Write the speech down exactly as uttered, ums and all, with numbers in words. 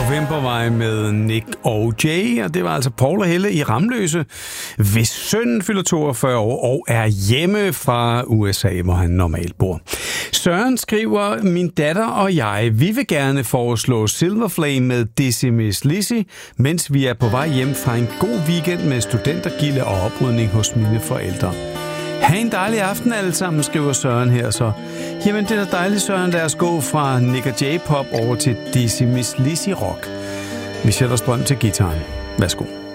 Novembervej med Nick og Jay, og det var altså Paul og Helle i Ramløse, hvis sønnen fylder toogfyrre år og er hjemme fra U S A, hvor han normalt bor. Søren skriver, min datter og jeg, vi vil gerne foreslå Silver Flame med Dizzy Miss Lizzy, mens vi er på vej hjem fra en god weekend med studentergilde og oprydning hos mine forældre. Ha' en dejlig aften alle sammen, skriver Søren her så. Jamen det er da dejligt, Søren, lad os gå fra Nick og Jay pop over til Dizzy Miss Lizzy rock. Vi sætter strøm til gitaren. Værsgo.